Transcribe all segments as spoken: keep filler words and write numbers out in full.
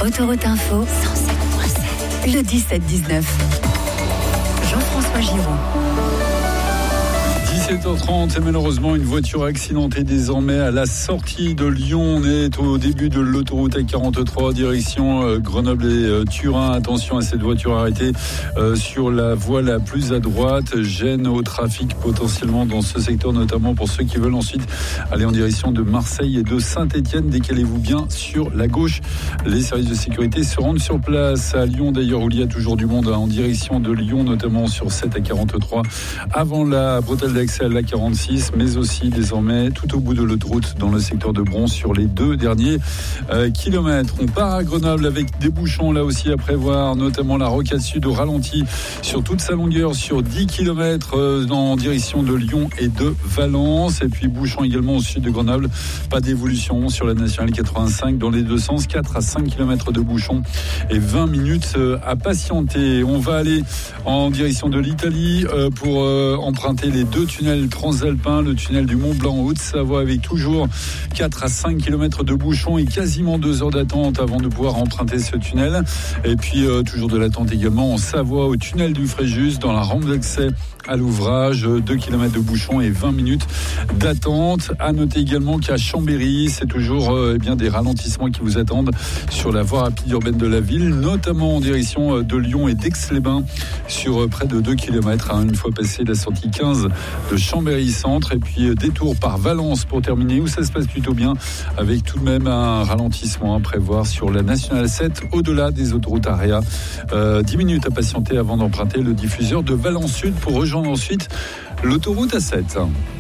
Autoroute Info, cent sept virgule sept. Le dix-sept dix-neuf. Jean-François Giraud. dix-sept heures trente et malheureusement une voiture accidentée désormais à la sortie de Lyon. On est au début de l'autoroute A quarante-trois direction euh, Grenoble et euh, Turin. Attention à cette voiture arrêtée euh, sur la voie la plus à droite. Gêne au trafic potentiellement dans ce secteur, notamment pour ceux qui veulent ensuite aller en direction de Marseille et de Saint-Étienne. Décalez-vous bien sur la gauche. Les services de sécurité se rendent sur place. À Lyon d'ailleurs où il y a toujours du monde hein, en direction de Lyon, notamment sur cette A quarante-trois avant la bretelle d'accès à l'A quarante-six, mais aussi désormais tout au bout de l'autoroute dans le secteur de Bron sur les deux derniers euh, kilomètres. On part à Grenoble avec des bouchons là aussi à prévoir, notamment la rocade sud au ralenti sur toute sa longueur sur dix kilomètres euh, en direction de Lyon et de Valence. Et puis bouchons également au sud de Grenoble, pas d'évolution sur la nationale quatre-vingt-cinq dans les deux sens, quatre à cinq kilomètres de bouchons et vingt minutes euh, à patienter. On va aller en direction de l'Italie euh, pour euh, emprunter les deux tunnels transalpins, le tunnel du Mont Blanc en Haute-Savoie avec toujours quatre à cinq kilomètres de bouchons et quasiment deux heures d'attente avant de pouvoir emprunter ce tunnel. Et puis euh, toujours de l'attente également en Savoie au tunnel du Fréjus dans la rampe d'accès à l'ouvrage, deux kilomètres de bouchons et vingt minutes d'attente. À noter également qu'à Chambéry, c'est toujours euh, eh bien, des ralentissements qui vous attendent sur la voie rapide urbaine de la ville, notamment en direction euh, de Lyon et d'Aix-les-Bains sur euh, près de deux kilomètres, hein, une fois passé la sortie quinze de Chambéry-Centre. Et puis euh, détour par Valence pour terminer, où ça se passe plutôt bien, avec tout de même un ralentissement à prévoir sur la nationale sept, au-delà des autoroutes Area. Euh, dix minutes à patienter avant d'emprunter le diffuseur de Valence Sud pour rejoindre ensuite l'autoroute A sept.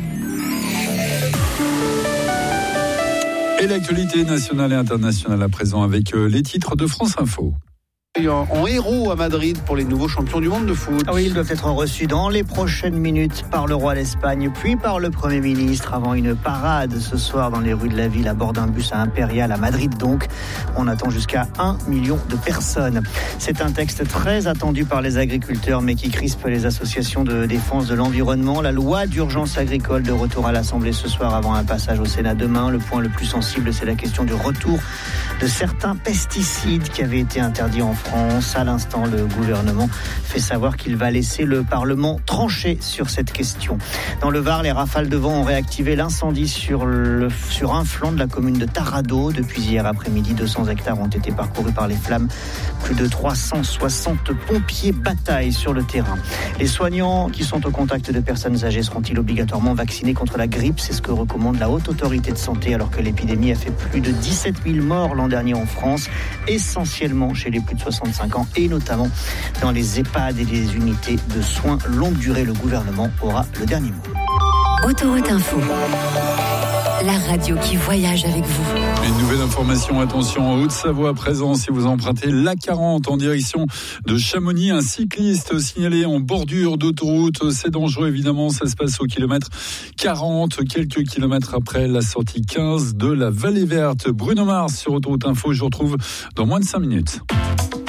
Et l'actualité nationale et internationale à présent avec les titres de France Info. En, en héros à Madrid pour les nouveaux champions du monde de foot. Oui, ils doivent être reçus dans les prochaines minutes par le roi d'Espagne, puis par le Premier ministre, avant une parade ce soir dans les rues de la ville à bord d'un bus à Impérial à Madrid. Donc, on attend jusqu'à un million de personnes. C'est un texte très attendu par les agriculteurs, mais qui crispe les associations de défense de l'environnement. La loi d'urgence agricole de retour à l'Assemblée ce soir avant un passage au Sénat demain. Le point le plus sensible, c'est la question du retour de certains pesticides qui avaient été interdits en France. À l'instant, le gouvernement fait savoir qu'il va laisser le Parlement trancher sur cette question. Dans le Var, les rafales de vent ont réactivé l'incendie sur, le, sur un flanc de la commune de Taradot. Depuis hier après-midi, deux cents hectares ont été parcourus par les flammes. Plus de trois cent soixante pompiers bataillent sur le terrain. Les soignants qui sont au contact de personnes âgées seront-ils obligatoirement vaccinés contre la grippe ? C'est ce que recommande la Haute Autorité de Santé, alors que l'épidémie a fait plus de dix-sept mille morts l'an dernier en France, essentiellement chez les plus de soixante-cinq ans et notamment dans les EHPAD et les unités de soins longue durée. Le gouvernement aura le dernier mot. Autoroute Info, la radio qui voyage avec vous. Une nouvelle information, attention, en Haute-Savoie à présent, si vous empruntez l'A quarante en direction de Chamonix, un cycliste signalé en bordure d'autoroute, c'est dangereux évidemment, ça se passe au kilomètre quarante, quelques kilomètres après la sortie quinze de la Vallée Verte. Bruno Mars sur Autoroute Info, je vous retrouve dans moins de cinq minutes.